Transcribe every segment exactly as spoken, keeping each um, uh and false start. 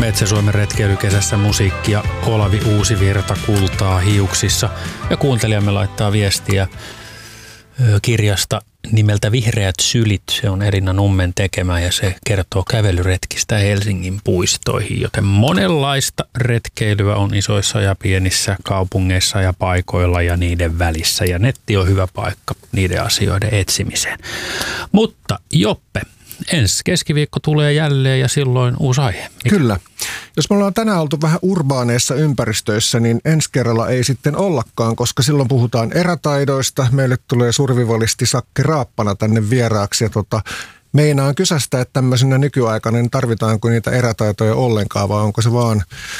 Metsä-Suomen retkeilykesässä musiikkia Olavi Uusivirta kultaa hiuksissa. Ja kuuntelijamme laittaa viestiä kirjasta nimeltä Vihreät sylit. Se on Elina Nummen tekemä ja se kertoo kävelyretkistä Helsingin puistoihin. Joten monenlaista retkeilyä on isoissa ja pienissä kaupungeissa ja paikoilla ja niiden välissä. Ja netti on hyvä paikka niiden asioiden etsimiseen. Mutta Joppe, ensi keskiviikko tulee jälleen ja silloin uusi aihe. Mikä? Kyllä. Jos me ollaan tänään oltu vähän urbaaneissa ympäristöissä, niin ensi kerralla ei sitten ollakaan, koska silloin puhutaan erätaidoista. Meille tulee survivalisti Sakke Raappana tänne vieraaksi ja tota, meinaan kysästä, että tämmöisenä nykyaikana niin tarvitaanko niitä erätaitoja ollenkaan vai onko se vaan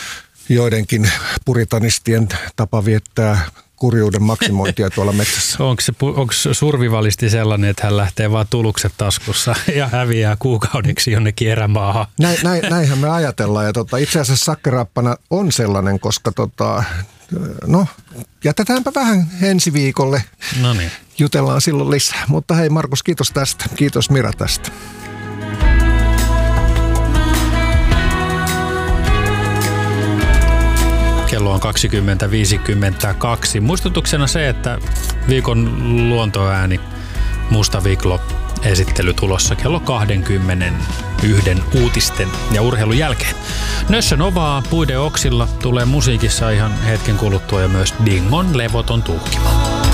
joidenkin puritanistien tapa viettää kurjuuden maksimointia tuolla metsässä. Onko, se, onko survivalisti sellainen, että hän lähtee vaan tulukset taskussa ja häviää kuukaudeksi jonnekin erämaahan? Näin, näin, näinhän me ajatellaan. Ja tota, itse asiassa Sakke Raappana on sellainen, koska tota, no, jätetäänpä vähän ensi viikolle. No niin. Jutellaan silloin lisää. Mutta hei Markus, kiitos tästä. Kiitos Mira tästä. Kello on kaksikymmentä viisikymmentäkaksi. Muistutuksena se, että viikon luontoääni Musta Viklo esittely tulossa kello kaksikymmentäyksi uutisten ja urheilun jälkeen. Nössö Novaa puiden oksilla tulee musiikissa ihan hetken kuluttua ja myös Dingon levoton tuhkimo.